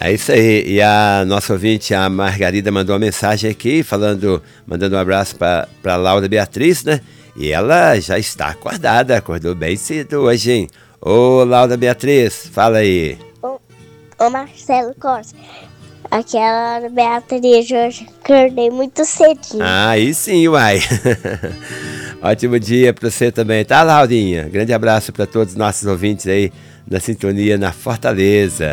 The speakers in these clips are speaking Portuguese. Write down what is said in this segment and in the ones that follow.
É isso aí. E a nossa ouvinte, a Margarida, mandou uma mensagem aqui, mandando um abraço para Laura Beatriz, né? E ela já está acordada, acordou bem cedo hoje, hein? Ô, Laura Beatriz, fala aí. Ô Marcelo Costa, aquela Beatriz, hoje acordei muito cedinho. Ah, aí sim, uai. Ótimo dia para você também, tá, Laurinha? Grande abraço para todos os nossos ouvintes aí na sintonia na Fortaleza.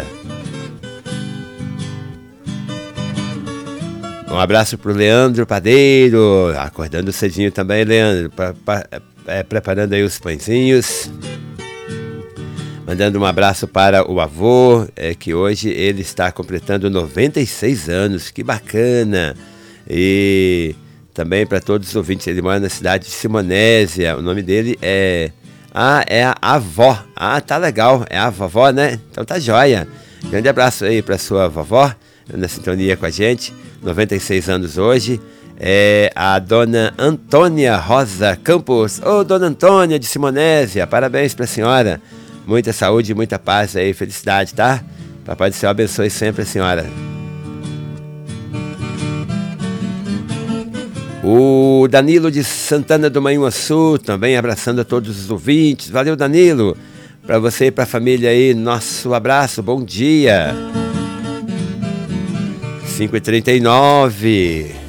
Um abraço pro Leandro Padeiro, acordando cedinho também, Leandro, preparando aí os pãezinhos. Mandando um abraço para o avô, que hoje ele está completando 96 anos, que bacana. E também para todos os ouvintes, ele mora na cidade de Simonésia, o nome dele é a avó. Ah, tá legal, é a vovó, né? Então tá joia. Grande abraço aí para sua vovó, na sintonia com a gente, 96 anos hoje. É a dona Antônia Rosa Campos. Ô, dona Antônia de Simonésia, parabéns para a senhora. Muita saúde, muita paz aí, felicidade, tá? Papai do Céu abençoe sempre a senhora. O Danilo de Santana do Manhuaçu também abraçando a todos os ouvintes. Valeu, Danilo. Para você e para a família aí, nosso abraço, bom dia. 5h39.